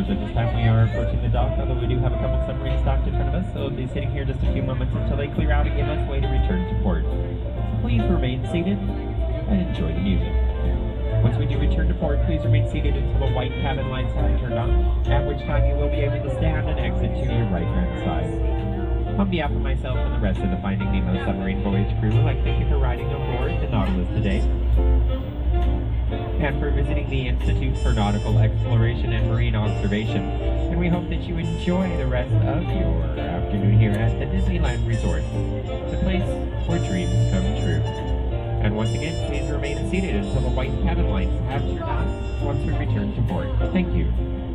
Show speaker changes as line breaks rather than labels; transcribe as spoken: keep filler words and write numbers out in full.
passengers, at this time we are approaching the dock, although we do have a couple submarines docked in front of us, so they'll be sitting here just a few moments until they clear out and give us way to return to port. So please remain seated and enjoy the music. Once we do return to port, please remain seated until the white cabin lights have been turned on, at which time you will be able to stand and exit to your right-hand side. On behalf of myself and the rest of the Finding Nemo submarine voyage crew, I'd like to thank you for riding aboard the Nautilus today, and for visiting the Institute for Nautical Exploration and Marine Observation. And we hope that you enjoy the rest of your afternoon here at the Disneyland Resort, the place where dreams come true. And once again, please remain seated until the white cabin lights have turned on once we return to port. Thank you.